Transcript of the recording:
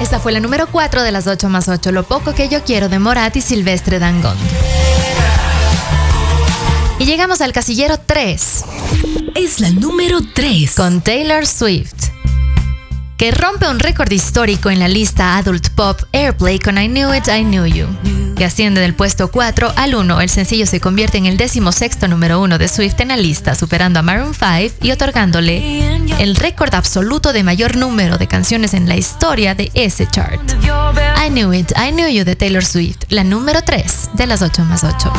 Esta fue la número 4 de las 8 más 8, Lo poco que yo quiero de Morat y Silvestre Dangond. Y llegamos al casillero 3. Es la número 3. Con Taylor Swift, que rompe un récord histórico en la lista Adult Pop Airplay con I Knew It, I Knew You, que asciende del puesto 4 al 1. El sencillo se convierte en el 16º número 1 de Swift en la lista, superando a Maroon 5 y otorgándole el récord absoluto de mayor número de canciones en la historia de ese chart. I Knew It, I Knew You de Taylor Swift, la número 3 de las 8 más 8.